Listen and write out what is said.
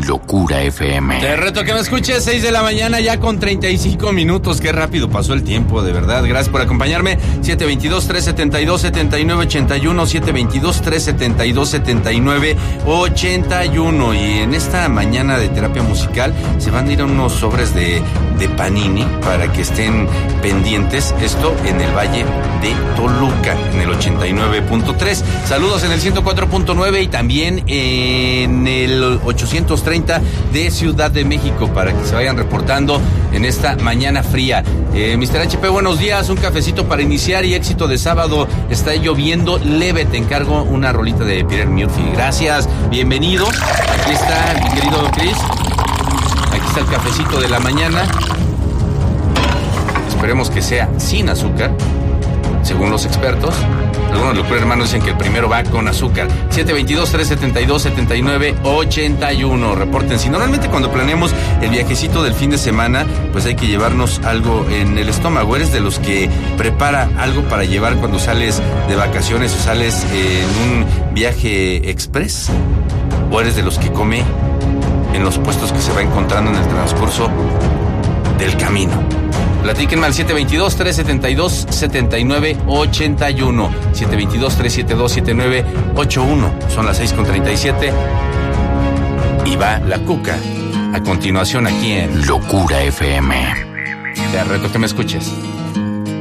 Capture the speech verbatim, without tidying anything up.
Locura F M. Te reto que me escuches, seis de la mañana ya con treinta y cinco minutos. Qué rápido pasó el tiempo, de verdad. Gracias por acompañarme. siete dos dos, tres siete dos, siete nueve ocho uno, siete dos dos, tres siete dos, siete nueve ocho uno. Y en esta mañana de terapia musical se van a ir a unos sobres de, de Panini para que estén pendientes. Esto en el Valle de Toluca, en el ochenta y nueve punto tres. Saludos en el ciento cuatro punto nueve y también en el ochocientos treinta de Ciudad de México para que se vayan reportando en esta mañana fría. Eh, mister H P, buenos días, un cafecito para iniciar y éxito de sábado. Está lloviendo leve, te encargo una rolita de Peter Murphy. Gracias, bienvenido. Aquí está mi querido Chris. Aquí está el cafecito de la mañana. Esperemos que sea sin azúcar, según los expertos. Algunos locuros hermanos dicen que el primero va con azúcar. siete dos dos, tres siete dos, siete nueve ocho uno. Reporten. Si normalmente cuando planeamos el viajecito del fin de semana, pues hay que llevarnos algo en el estómago. ¿Eres de los que prepara algo para llevar cuando sales de vacaciones o sales en un viaje express? ¿O eres de los que come en los puestos que se va encontrando en el transcurso del camino? Platíquenme al siete dos dos, tres siete dos, siete nueve ocho uno. siete dos dos, tres siete dos, siete nueve ocho uno. Son las seis con treinta y siete. Y va la cuca a continuación aquí en Locura F M. Te reto que me escuches.